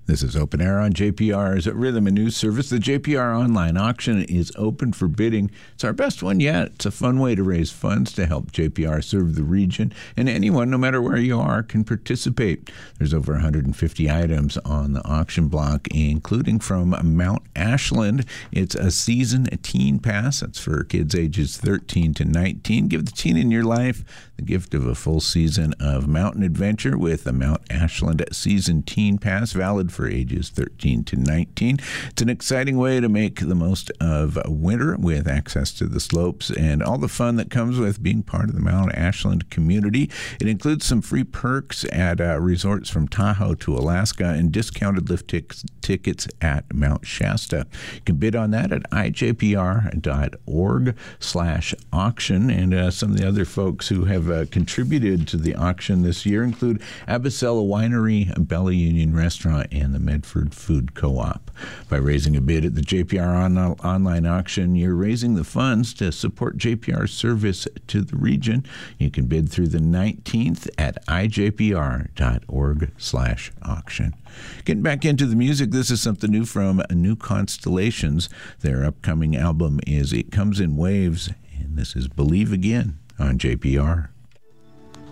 This is Open Air on JPR's Rhythm and News Service. The JPR online auction is open for bidding. It's our best one yet. It's a fun way to raise funds to help JPR serve the region, and anyone, no matter where you are, can participate. There's over 150 items on the auction block, including from Mount Ashland. It's a season teen pass. That's for kids ages 13 to 19. Give the teen in your life the gift of a full season of mountain adventure with a Mount Ashland season teen pass, valid for ages 13 to 19. It's an exciting way to make the most of winter with access to the slopes and all the fun that comes with being part of the Mount Ashland community. It includes some free perks at resorts from Tahoe to Alaska and discounted lift tickets at Mount Shasta. You can bid on that at ijpr.org/auction. And some of the other folks who have contributed to the auction this year include Abyssella Winery, Bella Union Restaurant, and the Medford Food Co-op. By raising a bid at the JPR online auction, you're raising the funds to support JPR's service to the region. You can bid through the 19th at ijpr.org/auction. Getting back into the music, this is something new from New Constellations. Their upcoming album is It Comes in Waves, and this is Believe Again on JPR.